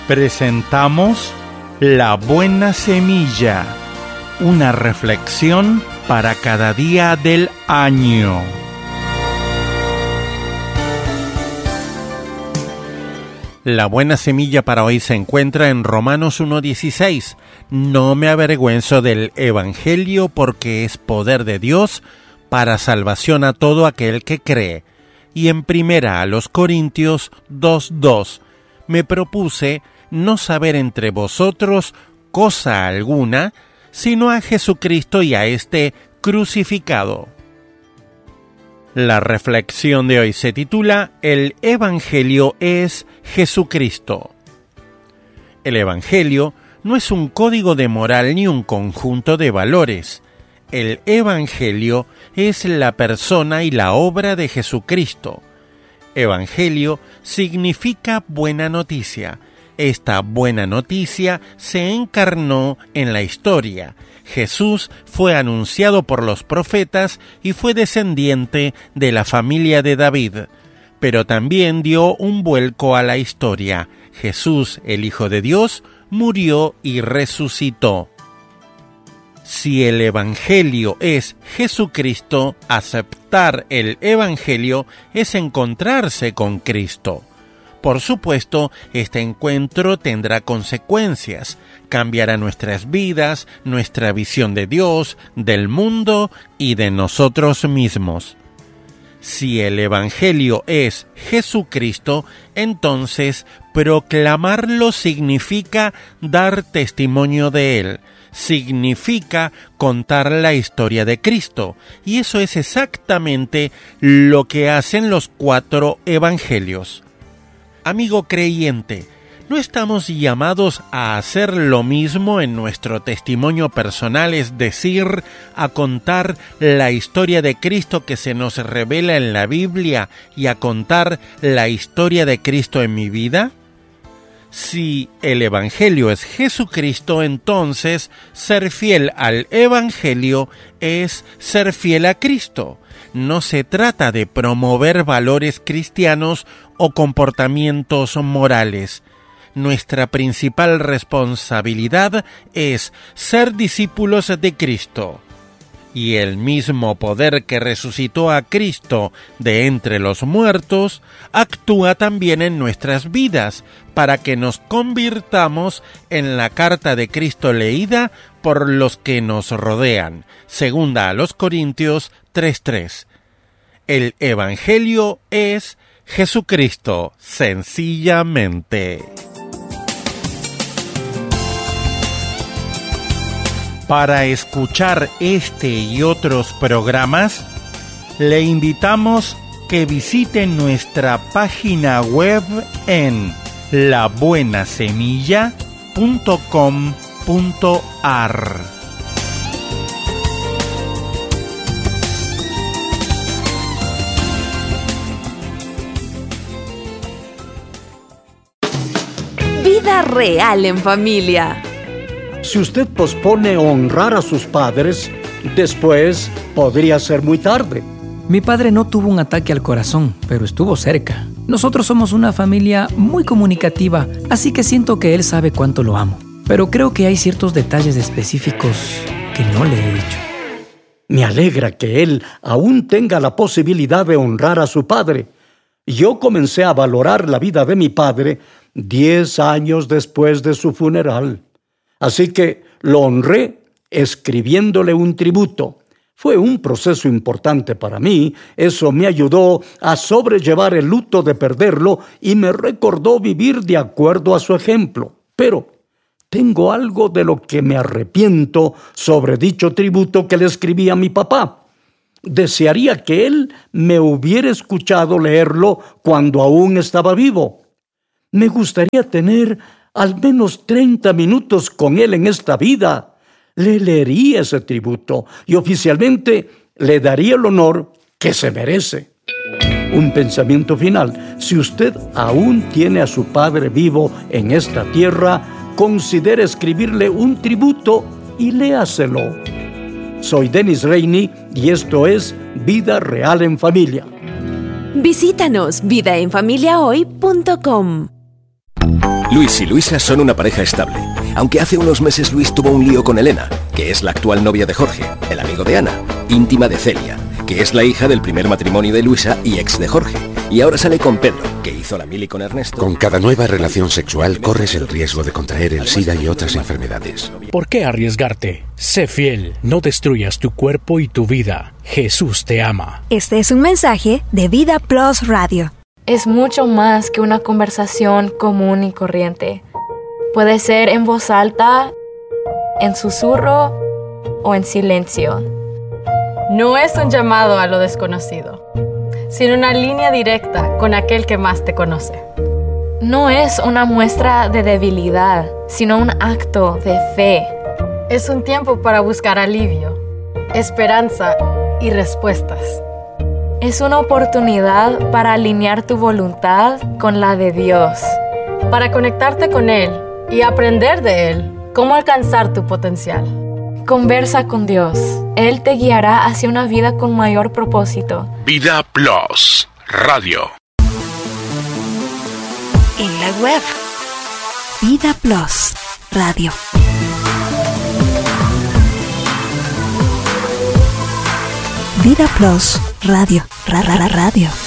Presentamos La Buena Semilla, una reflexión para cada día del año. La buena semilla para hoy se encuentra en Romanos 1:16. No me avergüenzo del Evangelio porque es poder de Dios para salvación a todo aquel que cree. Y en 1 Corintios 2:2, me propuse no saber entre vosotros cosa alguna, sino a Jesucristo y a este crucificado. La reflexión de hoy se titula El Evangelio es Jesucristo. El Evangelio no es un código de moral ni un conjunto de valores. El Evangelio es la persona y la obra de Jesucristo. Evangelio significa buena noticia. Esta buena noticia se encarnó en la historia. Jesús fue anunciado por los profetas y fue descendiente de la familia de David, pero también dio un vuelco a la historia. Jesús, el Hijo de Dios, murió y resucitó. Si el Evangelio es Jesucristo, aceptar el Evangelio es encontrarse con Cristo. Por supuesto, este encuentro tendrá consecuencias, cambiará nuestras vidas, nuestra visión de Dios, del mundo y de nosotros mismos. Si el Evangelio es Jesucristo, entonces proclamarlo significa dar testimonio de Él, significa contar la historia de Cristo, y eso es exactamente lo que hacen los 4 evangelios. Amigo creyente, ¿no estamos llamados a hacer lo mismo en nuestro testimonio personal, es decir, a contar la historia de Cristo que se nos revela en la Biblia y a contar la historia de Cristo en mi vida? Si el Evangelio es Jesucristo, entonces ser fiel al Evangelio es ser fiel a Cristo. No se trata de promover valores cristianos o comportamientos morales. Nuestra principal responsabilidad es ser discípulos de Cristo. Y el mismo poder que resucitó a Cristo de entre los muertos actúa también en nuestras vidas para que nos convirtamos en la carta de Cristo leída por los que nos rodean. 2 Corintios 3:3. El Evangelio es Jesucristo, sencillamente. Para escuchar este y otros programas, le invitamos que visite nuestra página web en labuenasemilla.com.ar. Vida real en familia. Si usted pospone honrar a sus padres, después podría ser muy tarde. Mi padre no tuvo un ataque al corazón, pero estuvo cerca. Nosotros somos una familia muy comunicativa, así que siento que él sabe cuánto lo amo. Pero creo que hay ciertos detalles específicos que no le he dicho. Me alegra que él aún tenga la posibilidad de honrar a su padre. Yo comencé a valorar la vida de mi padre 10 años después de su funeral. Así que lo honré escribiéndole un tributo. Fue un proceso importante para mí. Eso me ayudó a sobrellevar el luto de perderlo y me recordó vivir de acuerdo a su ejemplo. Pero tengo algo de lo que me arrepiento sobre dicho tributo que le escribí a mi papá. Desearía que él me hubiera escuchado leerlo cuando aún estaba vivo. Me gustaría tener al menos 30 minutos con él en esta vida. Le leería ese tributo y oficialmente le daría el honor que se merece. Un pensamiento final. Si usted aún tiene a su padre vivo en esta tierra, considere escribirle un tributo y léaselo. Soy Dennis Rainey y esto es Vida Real en Familia. Visítanos vidaenfamiliahoy.com. Luis y Luisa son una pareja estable, aunque hace unos meses Luis tuvo un lío con Elena, que es la actual novia de Jorge, el amigo de Ana, íntima de Celia, que es la hija del primer matrimonio de Luisa y ex de Jorge, y ahora sale con Pedro, que hizo la mili con Ernesto. Con cada nueva relación sexual corres el riesgo de contraer el SIDA y otras enfermedades. ¿Por qué arriesgarte? Sé fiel, no destruyas tu cuerpo y tu vida. Jesús te ama. Este es un mensaje de Vida Plus Radio. Es mucho más que una conversación común y corriente. Puede ser en voz alta, en susurro o en silencio. No es un llamado a lo desconocido, sino una línea directa con aquel que más te conoce. No es una muestra de debilidad, sino un acto de fe. Es un tiempo para buscar alivio, esperanza y respuestas. Es una oportunidad para alinear tu voluntad con la de Dios. Para conectarte con Él y aprender de Él cómo alcanzar tu potencial. Conversa con Dios. Él te guiará hacia una vida con mayor propósito. Vida Plus Radio. En la web. Vida Plus Radio. Vida Plus Radio. Radio.